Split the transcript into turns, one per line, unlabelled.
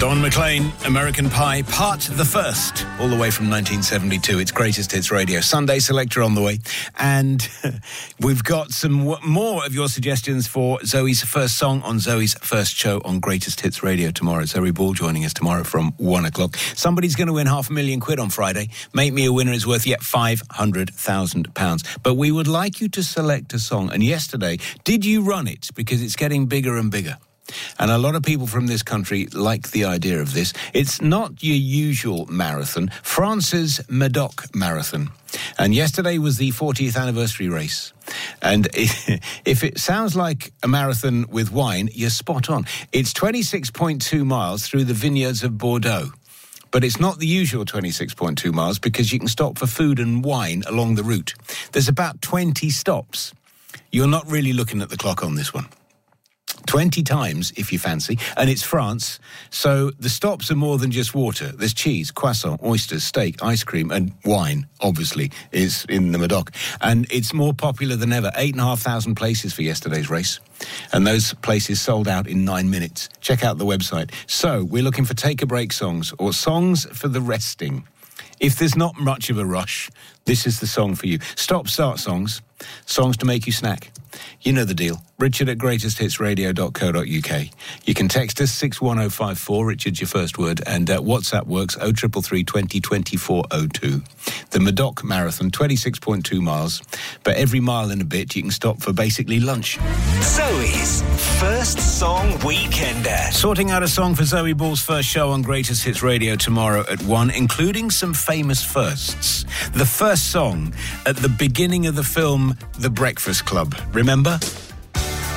Don McLean, American Pie, part the first, all the way from 1972. It's Greatest Hits Radio. Sunday Selector on the way. And we've got some more of your suggestions for Zoe's first song on Zoe's first show on Greatest Hits Radio tomorrow. Zoe Ball joining us tomorrow from 1 o'clock. Somebody's going to win £500,000 on Friday. Make Me a Winner is worth yet £500,000. But we would like you to select a song. And yesterday, did you run it? Because it's getting bigger and bigger. And a lot of people from this country like the idea of this. It's not your usual marathon, France's Medoc Marathon. And yesterday was the 40th anniversary race. And if it sounds like a marathon with wine, you're spot on. It's 26.2 miles through the vineyards of Bordeaux. But it's not the usual 26.2 miles because you can stop for food and wine along the route. There's about 20 stops. You're not really looking at the clock on this one. 20 times, if you fancy, and it's France, so the stops are more than just water. There's cheese, croissant, oysters, steak, ice cream, and wine, obviously, is in the Medoc. And it's more popular than ever. 8,500 places for yesterday's race. And those places sold out in 9 minutes. Check out the website. So, we're looking for take-a-break songs, or songs for the resting. If there's not much of a rush, this is the song for you. Stop-start songs, songs to make you snack. You know the deal. Richard at greatesthitsradio.co.uk. You can text us 61054, Richard's your first word, and WhatsApp works 0333 20 2402. The Medoc Marathon, 26.2 miles, but every mile and a bit you can stop for basically lunch.
Zoe's First Song Weekender.
Sorting out a song for Zoe Ball's first show on Greatest Hits Radio tomorrow at 1, including some famous firsts. The first song at the beginning of the film The Breakfast Club. Remember?